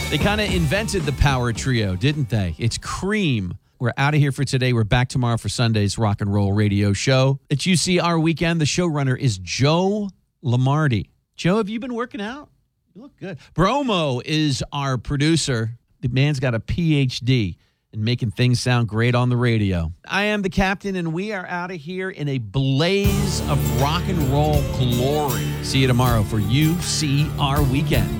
They kind of invented the power trio, didn't they? It's Cream. We're out of here for today. We're back tomorrow for Sunday's Rock and Roll Radio Show. At UCR Weekend, the showrunner is Joe Lamardi. Joe, have you been working out? You look good. Bromo is our producer. The man's got a PhD in making things sound great on the radio. I am the captain, and we are out of here in a blaze of rock and roll glory. See you tomorrow for UCR Weekend.